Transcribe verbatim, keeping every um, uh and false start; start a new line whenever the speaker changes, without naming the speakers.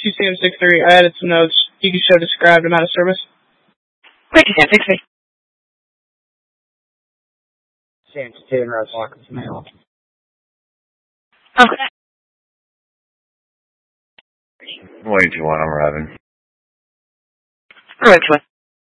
two C M six three. I added some notes. You can show described amount of service.
Great, two C M six three.
Sam two and Roadblock is mail.
Okay.
Wait, you want? I'm arriving.
Road to